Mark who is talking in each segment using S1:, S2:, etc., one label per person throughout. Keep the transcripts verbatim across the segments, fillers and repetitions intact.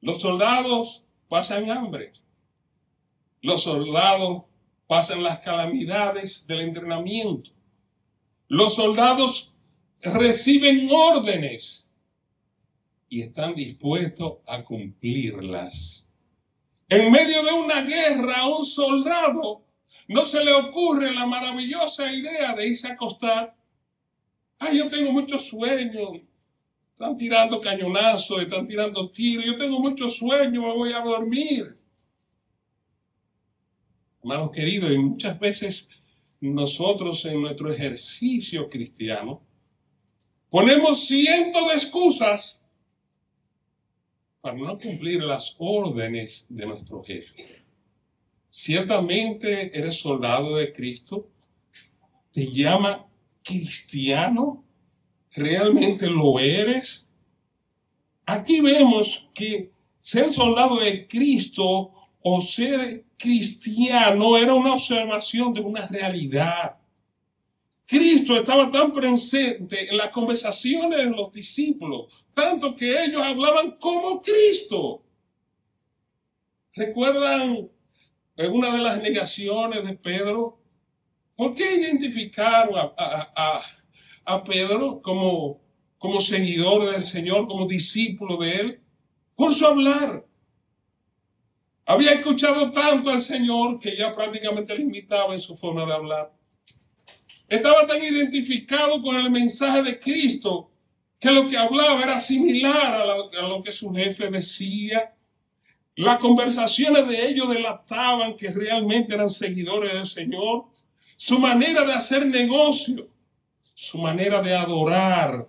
S1: Los soldados pasan hambre. Los soldados pasan las calamidades del entrenamiento. Los soldados reciben órdenes y están dispuestos a cumplirlas. En medio de una guerra, a un soldado no se le ocurre la maravillosa idea de irse a acostar. Ay, yo tengo muchos sueños. Están tirando cañonazos, están tirando tiros. Yo tengo mucho sueño, me voy a dormir. Hermanos queridos, y muchas veces nosotros en nuestro ejercicio cristiano ponemos cientos de excusas para no cumplir las órdenes de nuestro jefe. Ciertamente eres soldado de Cristo, te llama cristiano. ¿Realmente lo eres? Aquí vemos que ser soldado de Cristo o ser cristiano era una observación de una realidad. Cristo estaba tan presente en las conversaciones de los discípulos, tanto que ellos hablaban como Cristo. ¿Recuerdan alguna de las negaciones de Pedro? ¿Por qué identificaron a, a, a a Pedro como, como seguidor del Señor, como discípulo de Él? Por su hablar. Había escuchado tanto al Señor que ya prácticamente le imitaba en su forma de hablar. Estaba tan identificado con el mensaje de Cristo que lo que hablaba era similar a, la, a lo que su jefe decía. Las conversaciones de ellos delataban que realmente eran seguidores del Señor. Su manera de hacer negocio, su manera de adorar,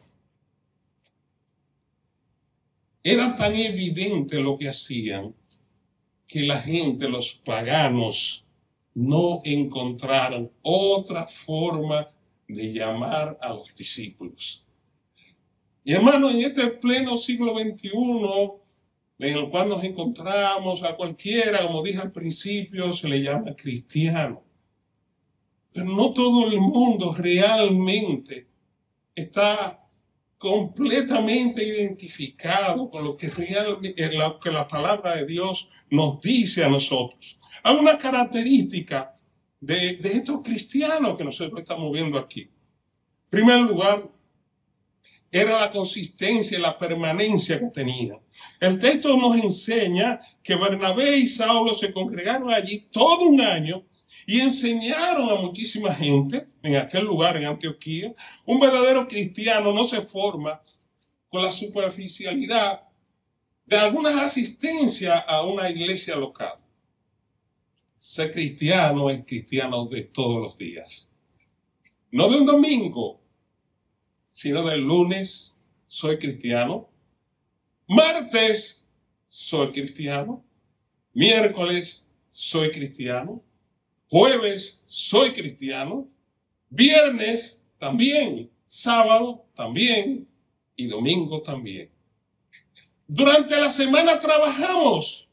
S1: era tan evidente lo que hacían que la gente, los paganos, no encontraron otra forma de llamar a los discípulos. Y hermano, en este pleno siglo veintiuno, en el cual nos encontramos, a cualquiera, como dije al principio, se le llama cristiano. Pero no todo el mundo realmente está completamente identificado con lo que, realmente, lo que la palabra de Dios nos dice a nosotros. Hay una característica de, de estos cristianos que nosotros estamos viendo aquí. En primer lugar, era la consistencia y la permanencia que tenían. El texto nos enseña que Bernabé y Saulo se congregaron allí todo un año y enseñaron a muchísima gente en aquel lugar, en Antioquía. Un verdadero cristiano no se forma con la superficialidad de algunas asistencias a una iglesia local. Ser cristiano es cristiano de todos los días. No de un domingo, sino del lunes soy cristiano. Martes soy cristiano. Miércoles soy cristiano. Jueves soy cristiano, viernes también, sábado también y domingo también. Durante la semana trabajamos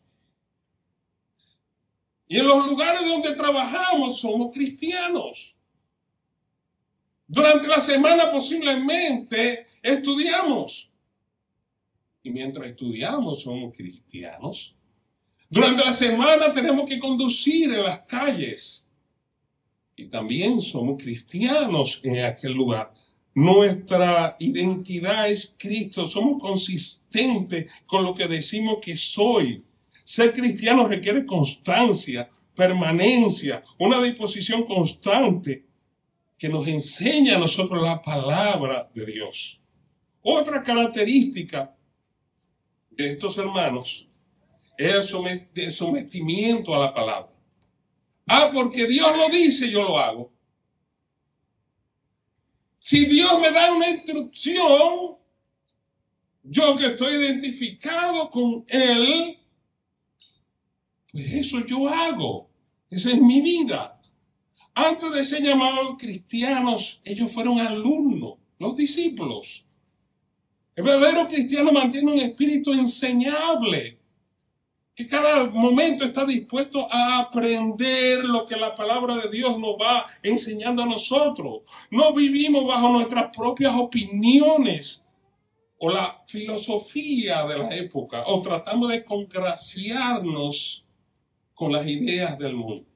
S1: y en los lugares donde trabajamos somos cristianos. Durante la semana posiblemente estudiamos y mientras estudiamos somos cristianos. Durante la semana tenemos que conducir en las calles y también somos cristianos en aquel lugar. Nuestra identidad es Cristo, somos consistentes con lo que decimos que soy. Ser cristiano requiere constancia, permanencia, una disposición constante que nos enseña a nosotros la palabra de Dios. Otra característica de estos hermanos es el sometimiento a la palabra. Ah, porque Dios lo dice, yo lo hago. Si Dios me da una instrucción, yo que estoy identificado con Él, pues eso yo hago. Esa es mi vida. Antes de ser llamados cristianos, ellos fueron alumnos, los discípulos. El verdadero cristiano mantiene un espíritu enseñable, que cada momento está dispuesto a aprender lo que la palabra de Dios nos va enseñando a nosotros. No vivimos bajo nuestras propias opiniones o la filosofía de la época, o tratamos de congraciarnos con las ideas del mundo.